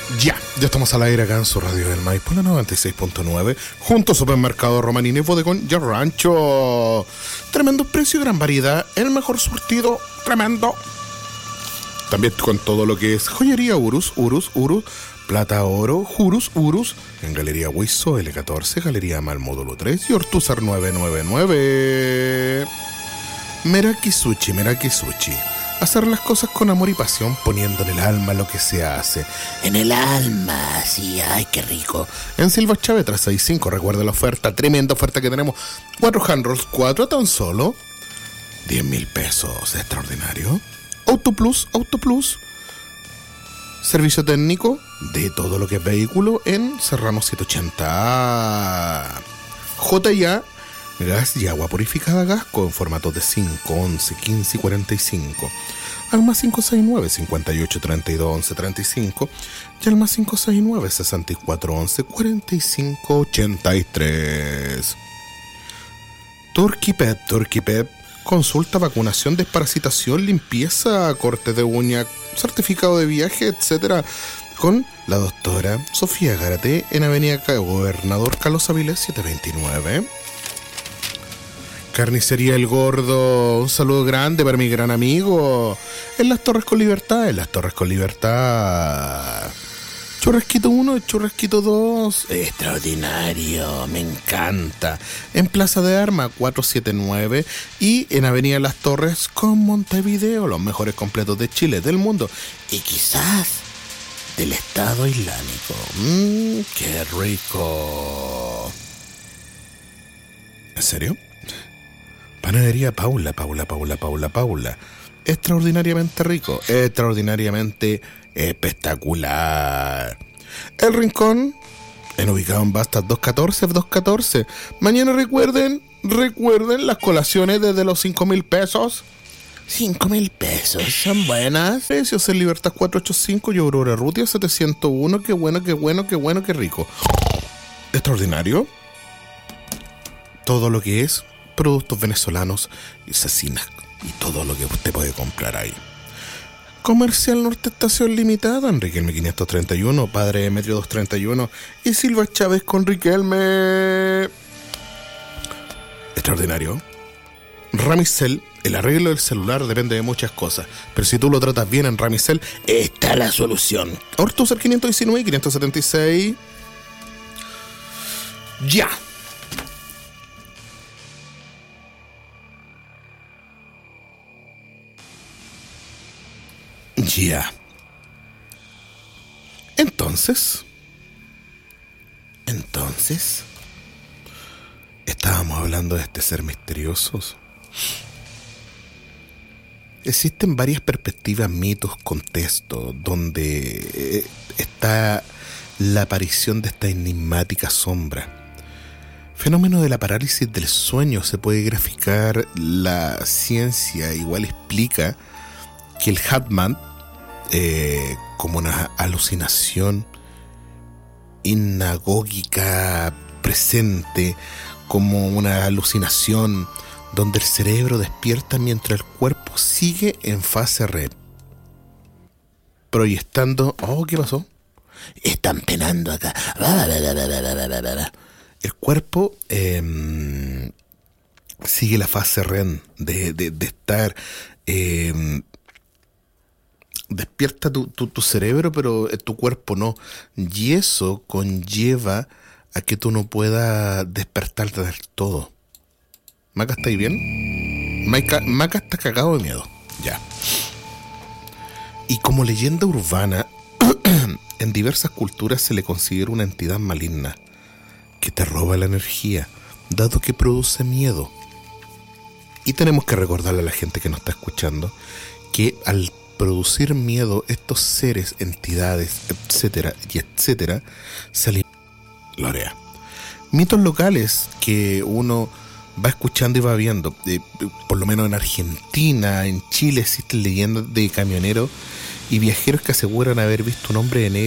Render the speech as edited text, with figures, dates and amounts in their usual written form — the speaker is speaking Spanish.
Ya estamos al aire acá en su radio del Maipo, la 96.9, junto a Supermercado Romanini, Bodegón y Rancho. Tremendo precio, gran variedad, el mejor surtido, tremendo. También con todo lo que es joyería Urus, plata, oro, Urus, en Galería Huizo, L14, Galería Mal Módulo 3 y Ortúzar 999. Meraki Sushi. Hacer las cosas con amor y pasión, poniendo en el alma lo que se hace. En el alma, sí, ay, qué rico. En Silva Chávez 365, recuerda la oferta, tremenda oferta que tenemos. 4 handrolls, 4 a tan solo 10,000 pesos, extraordinario. Auto Plus. Servicio técnico de todo lo que es vehículo en Serrano 780. JA, gas y agua purificada Gasco en formatos de 5, 11, 15 y 45. Al más 569 58 32 11 35 y al más 569 64 11 45 83. Turkey Pep. Consulta, vacunación, desparasitación, limpieza, corte de uña, certificado de viaje, etcétera, con la doctora Sofía Gárate en Avenida Gobernador Carlos Avilés 729. Carnicería El Gordo, un saludo grande para mi gran amigo. En Las Torres con Libertad. Churrasquito 1, churrasquito 2. Extraordinario, me encanta. En Plaza de Armas 479 y en Avenida Las Torres con Montevideo. Los mejores completos de Chile, del mundo y quizás del Estado Islámico. ¡Qué rico! ¿En serio? Panadería Paula. Extraordinariamente rico, extraordinariamente espectacular. El Rincón, ubicado en Bastas 214. Mañana recuerden las colaciones desde los 5,000 pesos. 5,000 pesos, son buenas. Precios en Libertad 485 y Aurora Rutia 701. Qué bueno, qué rico. Extraordinario. Todo lo que es productos venezolanos y cecinas y todo lo que usted puede comprar ahí. Comercial Norte Estación Limitada, Enriquelme 531, Padre Demetrio 231 y Silva Chávez con Riquelme. Extraordinario. Ramicel, el arreglo del celular depende de muchas cosas, pero si tú lo tratas bien en Ramicel, está la solución. Ortúzar 519 y 576. Ya. Ya. Entonces, estábamos hablando de este ser misterioso. Existen varias perspectivas, mitos, contextos, donde está la aparición de esta enigmática sombra. Fenómeno de la parálisis del sueño se puede graficar. La ciencia igual explica que el Hatman, como una alucinación hinagógica presente, como una alucinación donde el cerebro despierta mientras el cuerpo sigue en fase REM, proyectando... Oh, ¿qué pasó? Están penando acá. El cuerpo sigue la fase REM de estar... despierta tu cerebro, pero tu cuerpo no. Y eso conlleva a que tú no puedas despertarte del todo. ¿Maca, estáis bien? Maca está cagado de miedo. Ya. Y como leyenda urbana, en diversas culturas se le considera una entidad maligna que te roba la energía, dado que produce miedo. Y tenemos que recordarle a la gente que nos está escuchando que al producir miedo, estos seres, entidades, etcétera, se alimentan. Lorea. Mitos locales que uno va escuchando y va viendo. Por lo menos en Argentina, en Chile existen leyendas de camioneros y viajeros que aseguran haber visto un hombre de negro